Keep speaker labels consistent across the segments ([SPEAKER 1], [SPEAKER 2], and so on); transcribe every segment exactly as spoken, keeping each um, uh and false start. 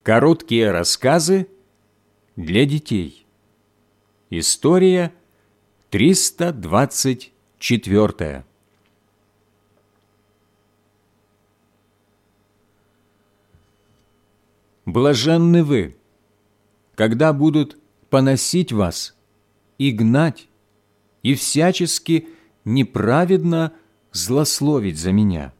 [SPEAKER 1] Короткие рассказы для детей. История триста двадцать четвёртая. Блаженны вы, когда будут поносить вас и гнать, и всячески неправедно злословить за меня.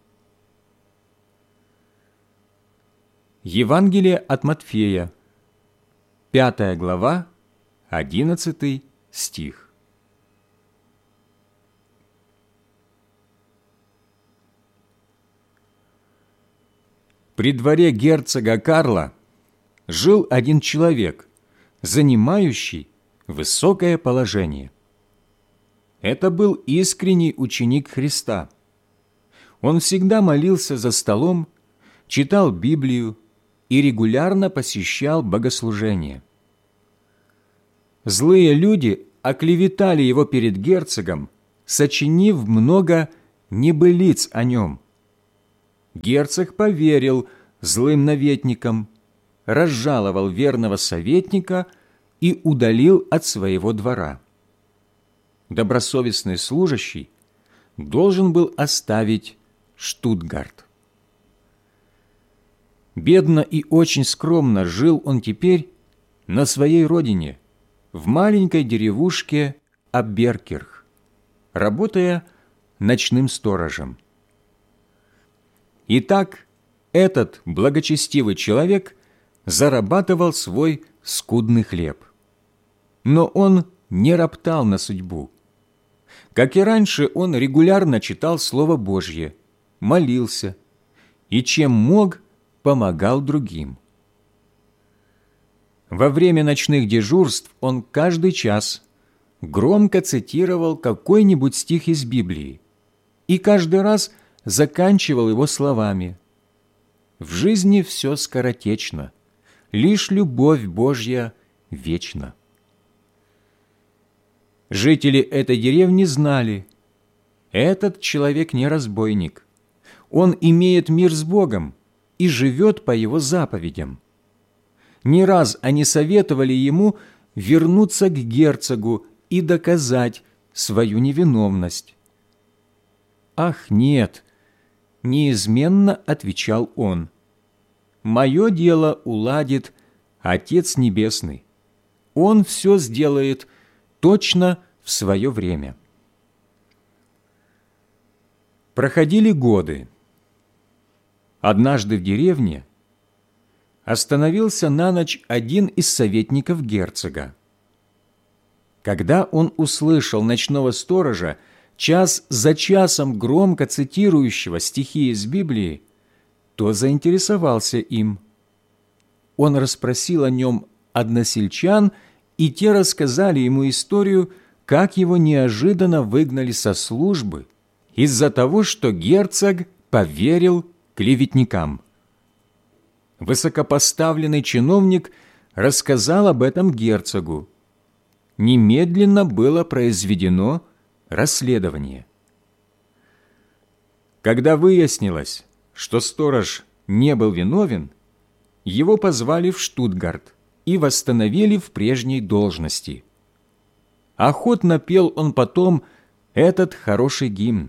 [SPEAKER 1] Евангелие от Матфея, пятая глава, одиннадцатый стих. При дворе герцога Карла жил один человек, занимающий высокое положение. Это был искренний ученик Христа. Он всегда молился за столом, читал Библию и регулярно посещал богослужения. Злые люди оклеветали его перед герцогом, сочинив много небылиц о нем. Герцог поверил злым наветникам, разжаловал верного советника и удалил от своего двора. Добросовестный служащий должен был оставить Штутгарт. Бедно и очень скромно жил он теперь на своей родине, в маленькой деревушке Аберкирх, работая ночным сторожем. Итак, этот благочестивый человек зарабатывал свой скудный хлеб. Но он не роптал на судьбу. Как и раньше, он регулярно читал Слово Божье, молился и, чем мог, помогал другим. Во время ночных дежурств он каждый час громко цитировал какой-нибудь стих из Библии и каждый раз заканчивал его словами: «В жизни все скоротечно, лишь любовь Божья вечна». Жители этой деревни знали: этот человек не разбойник, он имеет мир с Богом и живет по Его заповедям. Не раз они советовали ему вернуться к герцогу и доказать свою невиновность. «Ах, нет!» – неизменно отвечал он. «Мое дело уладит Отец Небесный. Он все сделает точно в свое время». Проходили годы. Однажды в деревне остановился на ночь один из советников герцога. Когда он услышал ночного сторожа, час за часом громко цитирующего стихи из Библии, то заинтересовался им. Он расспросил о нем односельчан, и те рассказали ему историю, как его неожиданно выгнали со службы из-за того, что герцог поверил клеветникам. Высокопоставленный чиновник рассказал об этом герцогу. Немедленно было произведено расследование. Когда выяснилось, что сторож не был виновен, его позвали в Штутгарт и восстановили в прежней должности. Охотно пел он потом этот хороший гимн: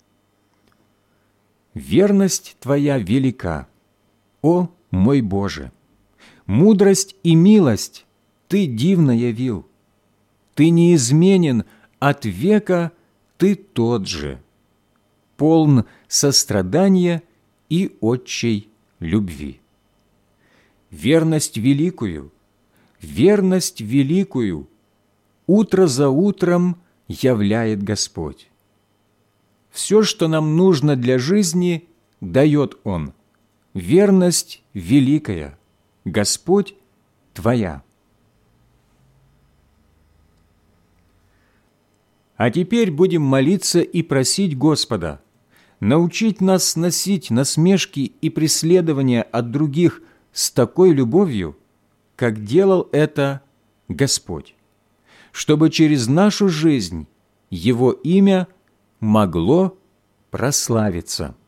[SPEAKER 1] «Верность Твоя велика, о мой Боже! Мудрость и милость Ты дивно явил. Ты неизменен, от века Ты тот же, полн сострадания и отчей любви. Верность великую, верность великую утро за утром являет Господь. Все, что нам нужно для жизни, дает Он. Верность великая, Господь Твоя». А теперь будем молиться и просить Господа научить нас сносить насмешки и преследования от других с такой любовью, как делал это Господь, чтобы через нашу жизнь Его имя могло прославиться.